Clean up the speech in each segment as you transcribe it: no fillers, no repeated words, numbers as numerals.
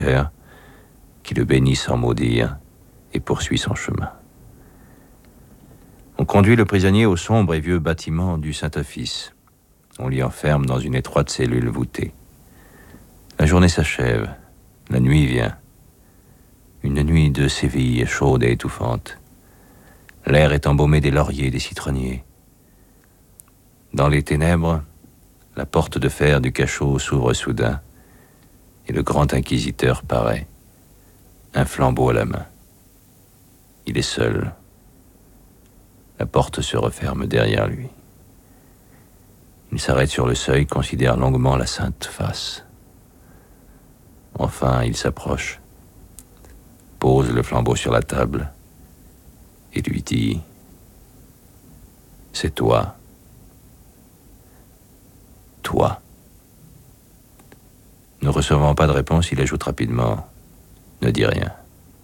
qui le bénit sans mot dire et poursuit son chemin. On conduit le prisonnier au sombre et vieux bâtiment du Saint-Office. On l'y enferme dans une étroite cellule voûtée. La journée s'achève, la nuit vient. Une nuit de Séville chaude et étouffante. L'air est embaumé des lauriers et des citronniers. Dans les ténèbres, la porte de fer du cachot s'ouvre soudain et le grand inquisiteur paraît, un flambeau à la main. Il est seul. La porte se referme derrière lui. Il s'arrête sur le seuil, considère longuement la sainte face. Enfin, il s'approche, pose le flambeau sur la table et lui dit « C'est toi. Toi. » Ne recevant pas de réponse, il ajoute rapidement « Ne dis rien, tais-toi. »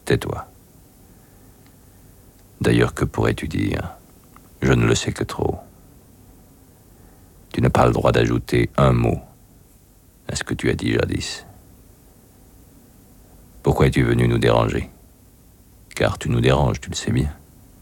D'ailleurs, que pourrais-tu dire? Je ne le sais que trop. Tu n'as pas le droit d'ajouter un mot à ce que tu as dit jadis. Pourquoi es-tu venu nous déranger? Car tu nous déranges, tu le sais bien.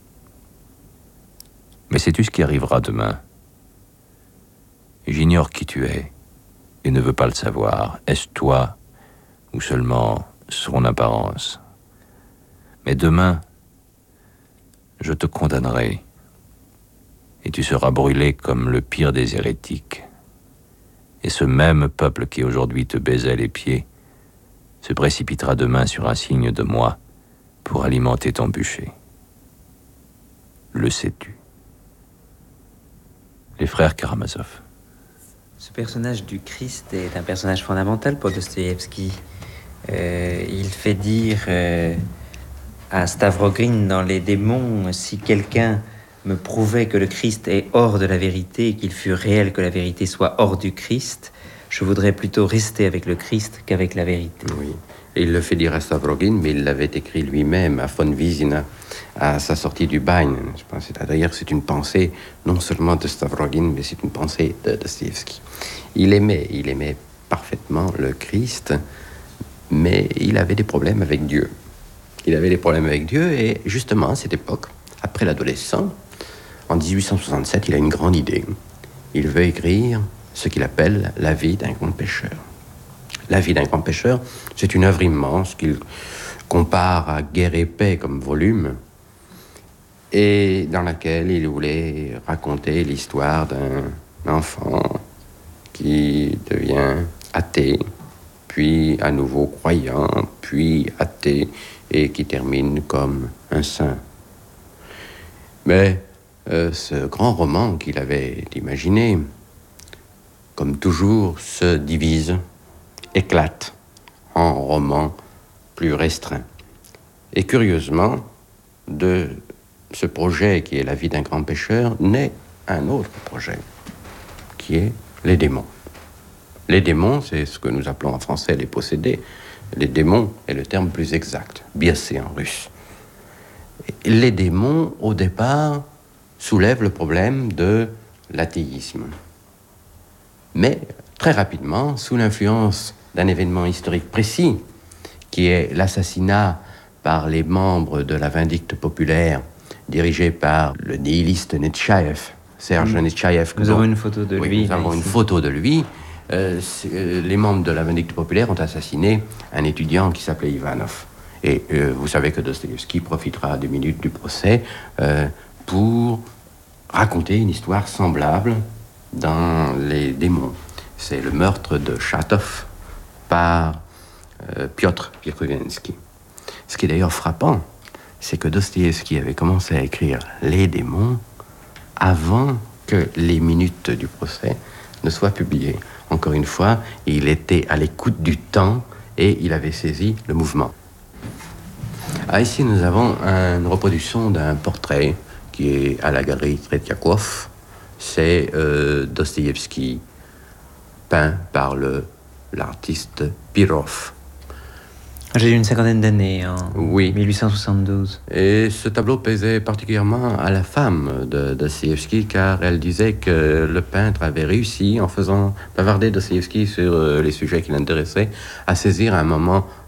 Mais sais-tu ce qui arrivera demain? J'ignore qui tu es et ne veux pas le savoir. Est-ce toi ou seulement son apparence? Mais demain, je te condamnerai et tu seras brûlé comme le pire des hérétiques. Et ce même peuple qui aujourd'hui te baisait les pieds se précipitera demain sur un signe de moi pour alimenter ton bûcher. Le sais-tu? Les frères Karamazov. Ce personnage du Christ est un personnage fondamental pour Dostoïevski. Il fait dire à Stavrogin dans Les démons, si quelqu'un me prouvait que le Christ est hors de la vérité et qu'il fût réel que la vérité soit hors du Christ, je voudrais plutôt rester avec le Christ qu'avec la vérité. Oui, et il le fait dire à Stavrogin, mais il l'avait écrit lui-même à von Wiesina, à sa sortie du bagne. Je pense, d'ailleurs, c'est une pensée non seulement de Stavrogin, mais c'est une pensée de Dostoïevski. Il aimait parfaitement le Christ, mais il avait des problèmes avec Dieu. Et justement, à cette époque, après l'adolescent, en 1867, il a une grande idée. Il veut écrire ce qu'il appelle La vie d'un grand pêcheur. La vie d'un grand pêcheur, c'est une œuvre immense qu'il compare à Guerre et paix comme volume, et dans laquelle il voulait raconter l'histoire d'un enfant qui devient athée, puis à nouveau croyant, puis athée, et qui termine comme un saint. Mais ce grand roman qu'il avait imaginé, comme toujours, se divise, éclate en romans plus restreints. Et curieusement, de ce projet qui est La vie d'un grand pêcheur, naît un autre projet, qui est Les démons. Les démons, c'est ce que nous appelons en français les possédés. Les démons est le terme plus exact, biesé en russe. Et les démons, au départ, soulèvent le problème de l'athéisme. Mais très rapidement, sous l'influence d'un événement historique précis, qui est l'assassinat par les membres de la Vindicte populaire, dirigée par le nihiliste Netchaïev, Serge Netchaïev. Nous avons une photo de lui. Nous avons une photo de lui. Les membres de la Vindicte populaire ont assassiné un étudiant qui s'appelait Ivanov. Et vous savez que Dostoïevski profitera des minutes du procès pour raconter une histoire semblable dans Les démons. C'est le meurtre de Chatov par Piotr Pirkovensky. Ce qui est d'ailleurs frappant, c'est que Dostoïevski avait commencé à écrire Les démons avant que les minutes du procès ne soient publiées. Encore une fois, il était à l'écoute du temps et il avait saisi le mouvement. Ici, nous avons une reproduction d'un portrait qui est à la galerie Tretiakov. C'est Dostoïevski, peint par l'artiste Pirov. J'ai eu une cinquantaine d'années, en Oui. 1872. Et ce tableau plaisait particulièrement à la femme de Dostoïevski, car elle disait que le peintre avait réussi, en faisant bavarder Dostoïevski sur les sujets qui l'intéressaient, à saisir un moment